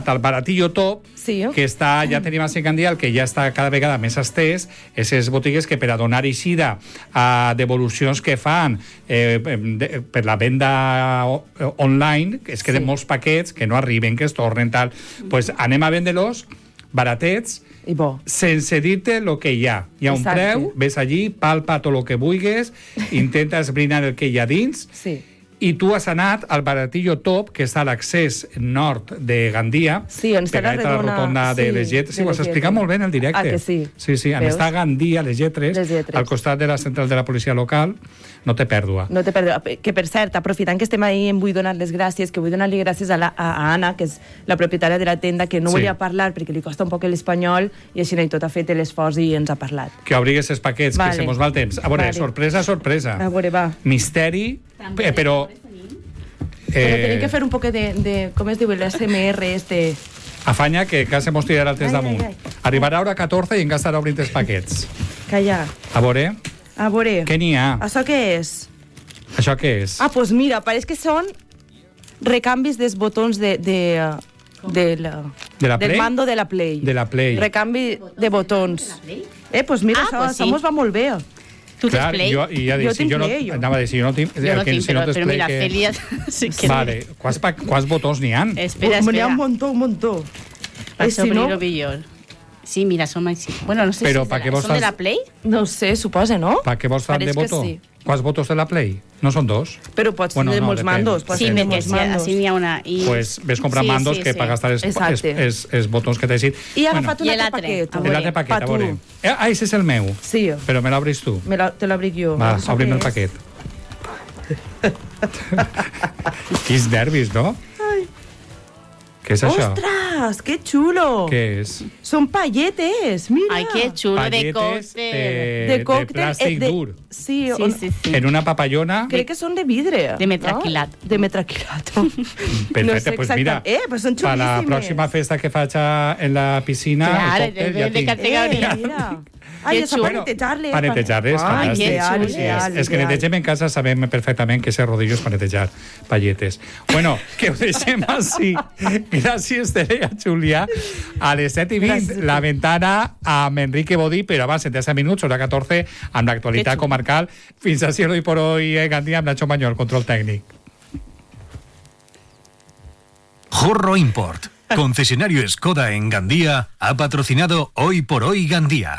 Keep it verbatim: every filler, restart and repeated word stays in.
el baratillo top, sí. que està, ja tenim a Gandia, el que ja està cada vegada més estès, és les botigues que per a donar eixida a devolucions que fan eh, de, per la venda online, es queden sí. molts paquets que no arriben, que es tornen tal, pues anem a vendre-los baratets, i bo. Sense dir-te el que hi ha. Hi ha un Exacte. preu, ves allí, palpa tot el que vulguis, intenta esbrinar el que hi ha dins, sí. i tu has anat al baratillo top, que està a l'accés nord de Gandia, sí, on està la redona, a la rotonda de sí, les lletres. Sí, ho has explicat molt bé en el directe. Ah, que sí? Sí, sí, on està Gandia, les lletres, les lletres, al costat de la central de la policia local, no té pèrdua. No té pèrdua. Que, per cert, aprofitant que estem ahí, em vull donar les gràcies, que vull donar-li gràcies a, la, a Anna, que és la propietària de la tenda, que no sí. volia parlar perquè li costa un poc l'espanyol, i així tot ha fet l'esforç i ens ha parlat. Que obrigues els paquets, vale. Que se mos va el temps. A veure, vale. sorpresa, sorpresa. A veure, va. Misteri, eh, però... Eh... Però tenim que fer un poc de, de com es diu, l'S M R este... Afanya, que quasi mos tirarà el temps damunt. Ai, ai. Arribarà a hora catorze i encara estarà obrint els paquets. Calla. A veure... A veure... Què n'hi ha? Això què és? Això què és? Ah, doncs pues mira, pareix que són recanvis dels botons de... de de la, de la del mando de la Play. De la Play. Recanvi de botons. Eh, doncs pues mira, ah, això, pues sí. això mos va molt bé. Tu tens Play? Jo, ja jo tinc jo no, Play, jo. Anava a dir, si jo no tinc... Jo no que, tinc, si però, no però mira, que... Celia... Sí que vale, quants, quants botons n'hi ha? Espera, espera. N'hi ha un muntó, un muntó. Per si no... Sí, mira, som així. Bueno, no sé però si és de la, són de la Play? No sé, suposa, no? Per què vols fan de botó? Sí. Quants botons de la Play? No són dos? Però pots bueno, tenir no, molts mandos. Sí, perquè sí, així n'hi ha una. I... Pues ves comprar sí, mandos sí, que sí. per gastar els, els, els, els botons que t'he dit. I ha agafat bueno. un altre paquet. L'altre paquet, a veure. Ah, aquest és el meu. Sí. Però me l'obris tu. Me la, te l'obric jo. Va, obrim el paquet. Quins nervis, no? Ai. Què és això? Ostres, que xulo! Què és? Són palletes, mira! Ai, que xulo, palletes de còctel. De, de, de plàstic de, dur. Sí, sí, sí, sí. En una papallona. Crec que són de vidre. De metraquilat. No? De metraquilat. Perfecte, no sé pues mira, eh, pues són xulíssimes. Per la pròxima festa que faig en la piscina, claro, el còctel, de, ja de categoria. Eh, mira. Ai, això per netejar-les. Per netejar-les, fantàstic. Ideal, sí, ideal, és que netegem en casa, sabem perfectament que ese rodillo és per netejar palletes. Bueno, que ho deixem així. Gràcies, Tere, a Julià. A les set i vint, la ventana amb Enrique Bodí, però abans, en deu minuts, hora catorze, amb l'actualitat comarcal. Fins així, hoy por hoy, eh, Gandia, amb Nacho Mañó, el control tècnic. Jorro Import, concesionario Skoda en Gandía, ha patrocinado Hoy por Hoy Gandía.